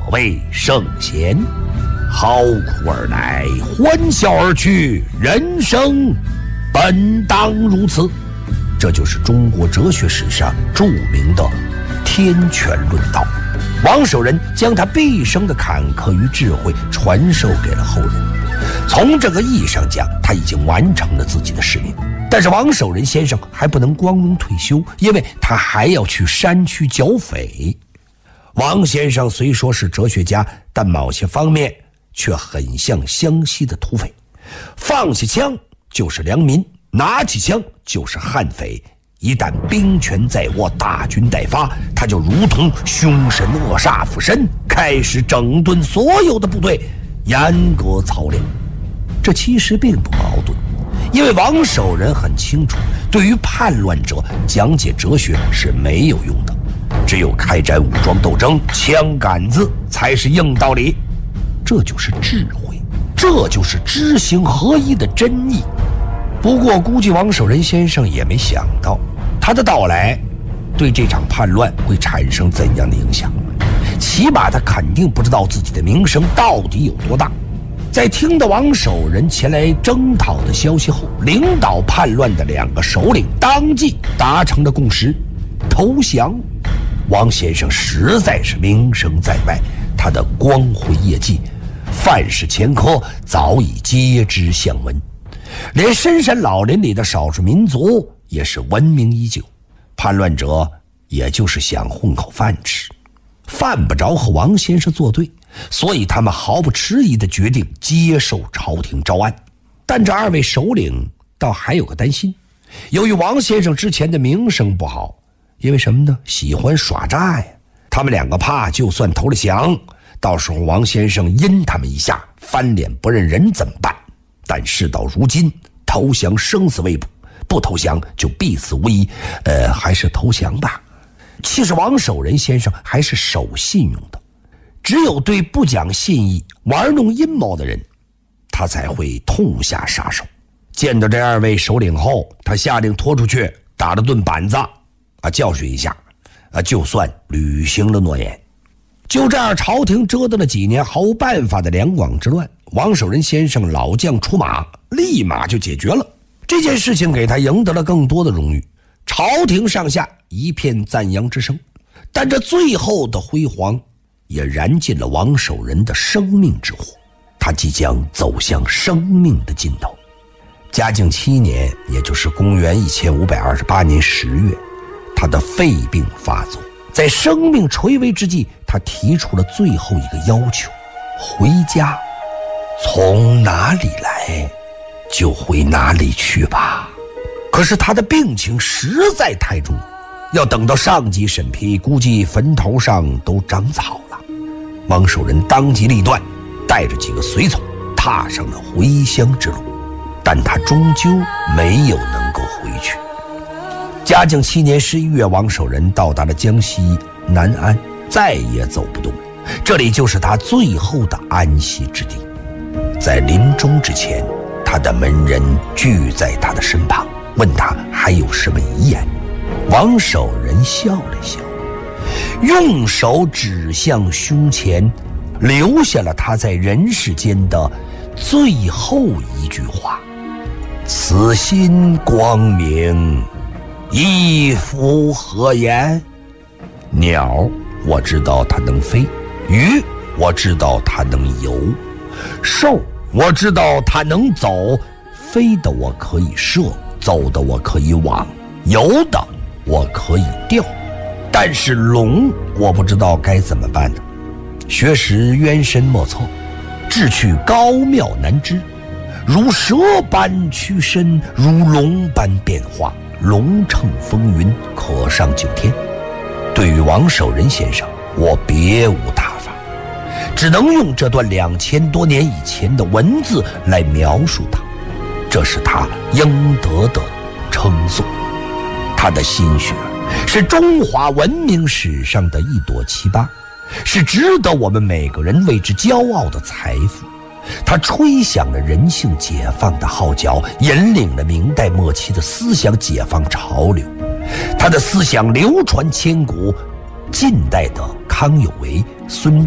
谓圣贤。好苦而来，欢笑而去，人生本当如此。这就是中国哲学史上著名的天权论道。王守仁将他毕生的坎坷与智慧传授给了后人。从这个意义上讲，他已经完成了自己的使命。但是王守仁先生还不能光荣退休，因为他还要去山区剿匪。王先生虽说是哲学家，但某些方面却很像湘西的土匪，放下枪就是良民，拿起枪就是悍匪。一旦兵权在握，大军待发，他就如同凶神恶煞附身，开始整顿所有的部队，严格操练。这其实并不矛盾，因为王守仁很清楚，对于叛乱者讲解哲学是没有用的，只有开展武装斗争，枪杆子才是硬道理。这就是智慧，这就是知行合一的真意。不过估计王守仁先生也没想到，他的到来对这场叛乱会产生怎样的影响。起码他肯定不知道自己的名声到底有多大。在听到王守仁前来征讨的消息后，领导叛乱的2个首领当即达成了共识，投降。王先生实在是名声在外，他的光辉业绩、范氏前科早已皆知巷闻，连深山老林里的少数民族也是闻名已久。叛乱者也就是想混口饭吃，犯不着和王先生作对，所以他们毫不迟疑地决定接受朝廷招安。但这2位首领倒还有个担心，由于王先生之前的名声不好，因为什么呢？喜欢耍诈呀。他们2个怕就算投了降，到时候王先生阴他们一下，翻脸不认人怎么办？但事到如今，投降生死未卜，不投降就必死无疑，还是投降吧。其实王守仁先生还是守信用的，只有对不讲信义、玩弄阴谋的人，他才会痛下杀手。见到这2位首领后，他下令拖出去打了顿板子，教训一下，就算履行了诺言。就这样，朝廷折腾了几年毫无办法的两广之乱，王守仁先生老将出马，立马就解决了。这件事情给他赢得了更多的荣誉，朝廷上下一片赞扬之声。但这最后的辉煌也燃尽了王守仁的生命之火，他即将走向生命的尽头。嘉靖7年，也就是公元1528年10月，他的肺病发作，在生命垂危之际，他提出了最后一个要求：回家，从哪里来就回哪里去吧。可是他的病情实在太重，要等到上级审批，估计坟头上都长草了。王守仁当机立断，带着几个随从踏上了回乡之路，但他终究没有能够回去。嘉靖7年11月，王守仁到达了江西南安，再也走不动，这里就是他最后的安息之地。在临终之前，他的门人聚在他的身旁，问他还有什么遗言。王守仁笑了笑，用手指向胸前，留下了他在人世间的最后一句话：此心光明，一夫何言？鸟，我知道它能飞；鱼，我知道它能游；兽，我知道它能走。飞的我可以射，走的我可以网，游的我可以钓。但是龙，我不知道该怎么办呢？学识渊深莫测，志趣高妙难知。如蛇般屈身，如龙般变化，龙乘风云，可上9天。对于王守仁先生，我别无他法，只能用这段2000多年以前的文字来描述他。这是他应得的称颂。他的心血是中华文明史上的一朵奇葩，是值得我们每个人为之骄傲的财富。他吹响了人性解放的号角，引领了明代末期的思想解放潮流。他的思想流传千古，近代的康有为、孙